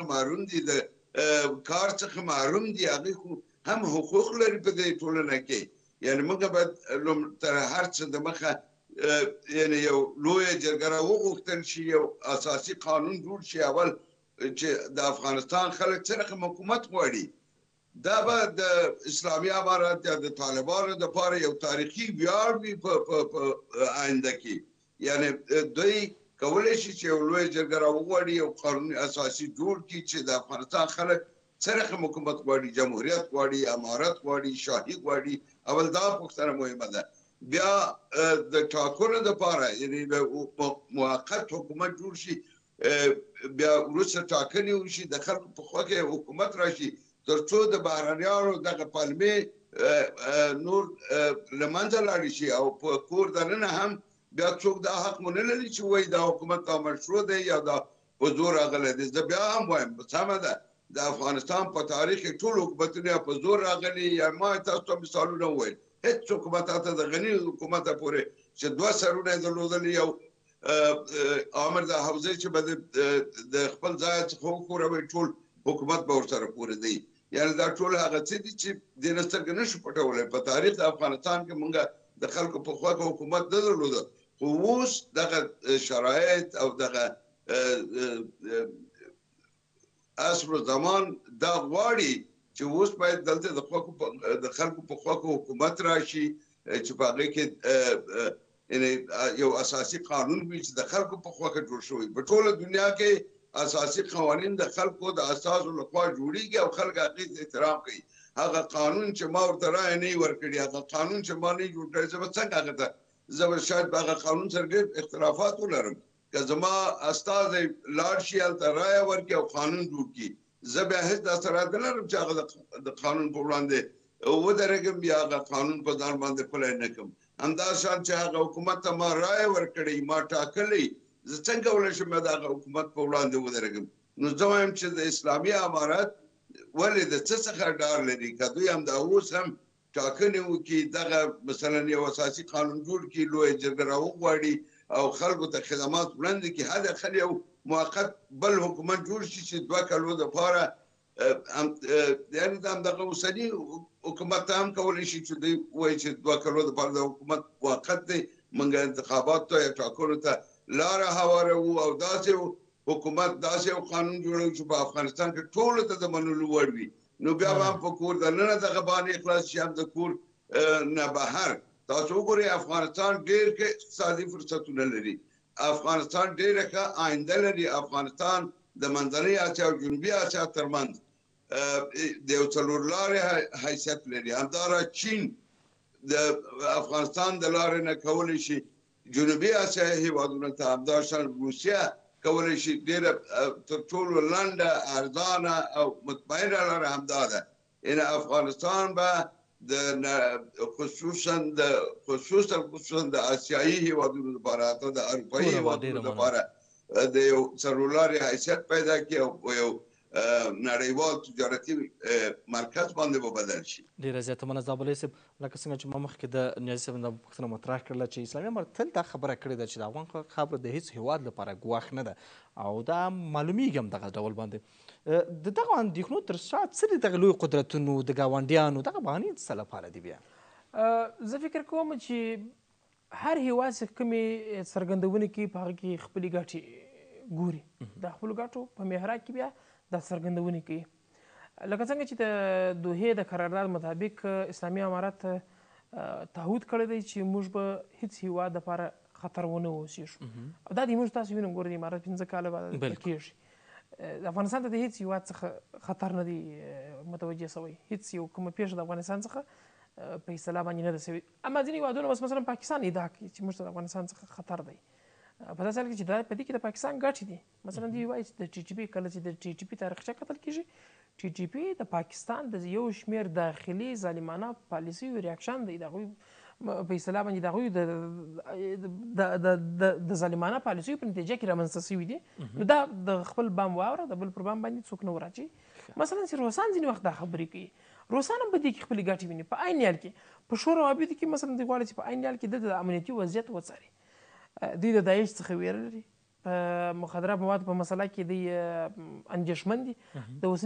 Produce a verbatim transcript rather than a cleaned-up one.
محروم دي د کار څخه محروم دي هغوی خو هم حقوق لري په دې ټولنه کې یعنې موږ باید تر هر څه د مخه یعنې یو لویه جرګه راوغوښتل شي یو اساسي قانون جوړ شي اول چې د افغانستان خلک څه رقم حکومت غواړي دا به د اسلامي امارت یا د طالبانو دپاره یو تاریخي ویاړ وي په آینده کې یعنې دوی کولی شي چې یو لویه جرګه راوغواړي یو قانون اساسي جوړ کړي چې د افغانستان خلک څه رقم حکومت غواړي جمهوریت غواړي امارت غواړي شاهي غواړي اول دا پوښتنه مهمه ده بیا د ټاکنو دپاره یعنې موقت حکومت جوړ شي بیا وروسته ټاکنې وشي د خلکو په خوا کې حکومت راشي تر څو د بهرنیانو دغه پلمې نور له منځه لاړې شي او په کور دننه هم بیا څوک دا حق مو نه لري چې وایي دا حکومت دا مشروع دی یا دا په زور راغلی دی زه بیا هم وایم سمه ده د افغانستان په تاریخ کې ټول حکومتونه یا په زور راغلي یا ما تاسو ته مثالونه وویل هېڅ حکومت هلته د غني حکومته پورې چې دوه سرونه یې درلودل یو امر د حوزې چې به د خپل ځای څخه وښوروئ ټول حکومت به ورسره پورې دی یعنې دا ټول هغه څه دي چې دې نه سترګې نه شو پټولی په تاریخ د افغانستان کې مونږ د خلکو په خوا کې حکومت نه درلوده خو اوس دغه شرایط او دغه عصر و زمان دا غواړي چې اوس باید دلته د خلکو په خوا کې حکومت راشي چې په هغې کې یو اساسي قانون وي چې د خلکو په خوا کې جوړ شوی په ټوله دنیا کې اساسي قوانین د خلکو د اساسو لخوا جوړیږي او خلک هغې ته احترام کوي هغه قانون چې ما ورته رایه نه وي ورکړې هغه قانون چې ما نه وي جوړ کړی زه به څنګه هغه ته زه به شاید په هغه قانون سره ډېر اختلافات ولرم که زما استازی لاړ شي هلته رایه ورکړي او قانون جوړ کړي زه بیا هېڅ داسې رایه نه لرم چې هغه د قانون په وړاندې ودرېږم یا هغه قانون په ځان باندې پلی نه کړم همدا شان چې هغه حکومت ته ما رایه ورکړی ما ټاکلی زه څنګه کولی شم د هغه حکومت په وړاندې ودرېږم نو زه وایم چې د اسلامي امارت ولې د څه څخه ډار لري که دوی همدا اوس هم ټاکنې وکړي دغه مثلا یو اساسي قانون جوړ کړي لویه جرګه راوغواړي او خلکو ته خدمات وړاندې کړي حداقل یو موقت بل حکومت جوړ شي چې دوه کالو دپاره یعنې د همدغه اوسني حکومت ته هم کولی شي چې دوی وایي چې دوه کالو دپاره د حکومت موقت دی موږ انتخاباتو ته یا ټاکنو ته لاره هواروو او داسې حکومت داسې یو قانون جوړوي چې په افغانستان کې ټولو ته د منلو وړ وي نو بیا به هم په کور دننه دغه باندې اخلاص شي هم د کور نه بهر تاسو وګورئ افغانستان ډېر ښه اقتصادي فرصتونه لري افغانستان ډېره ښه آینده لري افغانستان د منځنۍ اسیا او جنوبي اسیا ترمنځ د یو څلور لارې حیثیت لري همداراز چین د افغانستان د لارې نه کولی شي جنوبي اسیا هېوادونو ته همداشان روسیه کولی شي ډېره تر ټولو لنډه ارزانه او مطمئنه لاره همدا ده یعنې افغانستان به د خصوصا د خصوصا خصوصا د اسیایي هېوادونو لپاره حتی د اروپایي هېوادونو لپاره د یو څلور لارې حیثیت پیدا کړي او یو نړیوال تجارتي مرکز باندې به بدل شي ډېره زیاته مننه زابلۍ صاحب لکه څنګه چې ما مخکې د نیازي صاحب دا پوښتنه مطرح کړله چې اسلامي امارت تل دا خبره کړې ده چې د افغان خاوره د هېڅ هېواد لپاره ګواښ نه ده او دا معلومیږي هم دغه ډول باندې د دغه اندېښنو تر شا څه دي دغه لویو قدرتونو د ګاونډیانو دغه بهانې څه لپاره دي بیا زه فکر کوم چې هر هېواد چې کومې څرګندونې کوي په هغه کې خپلې ګټې ګوري د خپلو ګټو په محراج کې بیا دا څرګندونې کوي لکه څنګه چې د دوحې د قرارداد مطابق اسلامي امارت تعهد کړی دی چې موږ به هېڅ هېواد دپاره خطر ونه اوسېږو او دا د موږ تاسو وینم ګورئ د امارت پنځه کاله به کېږي افغانستان ته د هېڅ هېواد څخه خطر نه دی متوجه سوی هېڅ یو کومه پېښه د افغانستان څخه په اصطلاح باندې نه ده سوې اما ځینې هېوادونه بس مثلا پاکستان ادعا کوي چې موږ ته د افغانستان څخه خطر دی په داسې حال کې چې دا په دې کې د پاکستان ګټې دي مثلا دوی وایي چې د ټي ټي پي کله چې د ټي ټي پي تاریخچه کتل کېږي ټي ټي پي د پاکستان د یو شمېر داخلي ظالمانه پالیسیو ریاکشن دی د هغوی په اصطلاح باندې د هغوی د ظالمانه پالیسیو په نتیجه کې رامنځته شوي دي نو دا د خپل بام واوره د بل پر بام باندې څوک نه وراچوي مثلا چې روسان ځینې وخت دا خبرې کوي روسان هم په دې کې خپلې ګټې ویني په عین حال کې په شور روابطو کې مثلا دوی غواړي چې په عین حال کې دلته د امنیتي وضعیت وڅاري دوی د داعش څخه ویره لري په مخدره موادو په مسله کې دی اندېښمن دي د اوسني